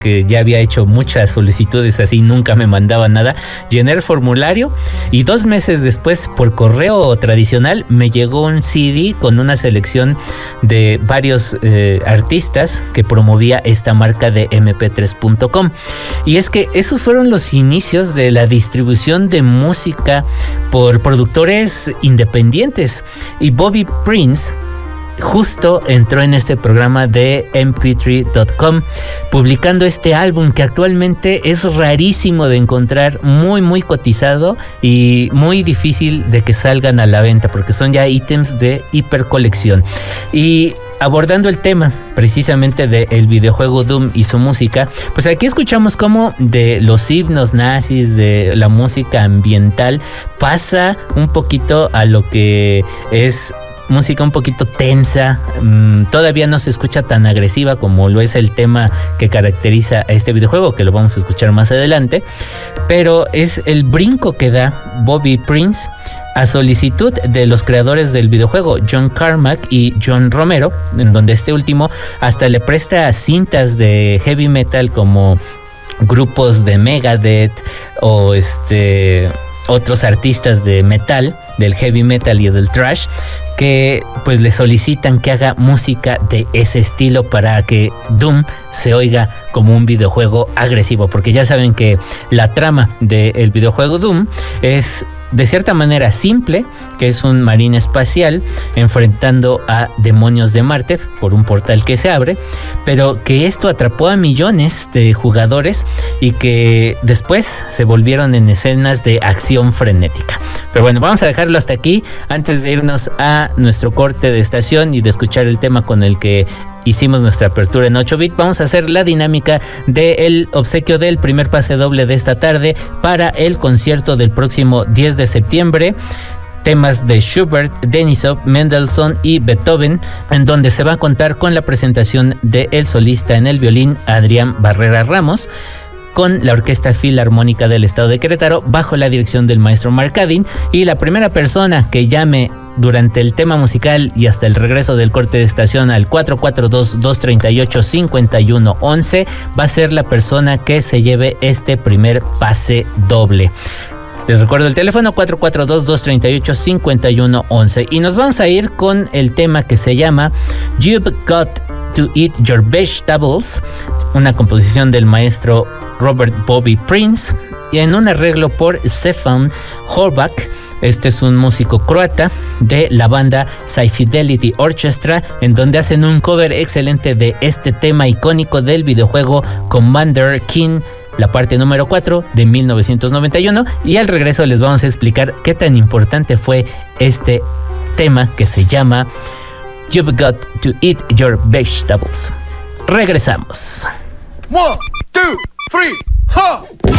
que ya había hecho muchas solicitudes así, nunca me mandaba nada. Llené el formulario y 2 meses después, por correo tradicional, me llegó un CD con una selección de varios artistas que promovía esta marca de mp3.com. Y es que esos fueron los inicios de la distribución de música por productores independientes. Y Bobby Prince justo entró en este programa de mp3.com publicando este álbum que actualmente es rarísimo de encontrar, muy cotizado y muy difícil de que salgan a la venta porque son ya ítems de hipercolección. Y abordando el tema precisamente del videojuego Doom y su música, pues aquí escuchamos cómo de los himnos nazis, de la música ambiental, pasa un poquito a lo que es música un poquito tensa. Todavía no se escucha tan agresiva como lo es el tema que caracteriza a este videojuego, que lo vamos a escuchar más adelante, pero es el brinco que da Bobby Prince a solicitud de los creadores del videojuego, John Carmack y John Romero, en donde este último hasta le presta cintas de heavy metal como grupos de Megadeth o otros artistas de metal, del heavy metal y del thrash, que pues le solicitan que haga música de ese estilo para que Doom se oiga como un videojuego agresivo, porque ya saben que la trama del videojuego Doom es de cierta manera simple, que es un marín espacial enfrentando a demonios de Marte por un portal que se abre, pero que esto atrapó a millones de jugadores y que después se volvieron en escenas de acción frenética. Pero bueno, vamos a dejarlo hasta aquí antes de irnos a nuestro corte de estación y de escuchar el tema con el que hicimos nuestra apertura en 8-bit. Vamos a hacer la dinámica del obsequio del primer pase doble de esta tarde para el concierto del próximo 10 de septiembre. Temas de Schubert, Denisov, Mendelssohn y Beethoven, en donde se va a contar con la presentación del solista en el violín Adrián Barrera Ramos, con la Orquesta Filarmónica del Estado de Querétaro bajo la dirección del maestro Mark Cadin, y la primera persona que llame durante el tema musical y hasta el regreso del corte de estación al 442-238-5111 va a ser la persona que se lleve este primer pase doble. Les recuerdo el teléfono 442-238-5111 y nos vamos a ir con el tema que se llama You've Got to Eat Your Vegetables, una composición del maestro Robert Bobby Prince y en un arreglo por Stefan Horbach. Este es un músico croata de la banda High Fidelity Orchestra, en donde hacen un cover excelente de este tema icónico del videojuego Commander King, la parte número 4 de 1991, y al regreso les vamos a explicar qué tan importante fue este tema que se llama You've Got to Eat Your Vegetables. Regresamos. 1, 2, 3, ¡ha!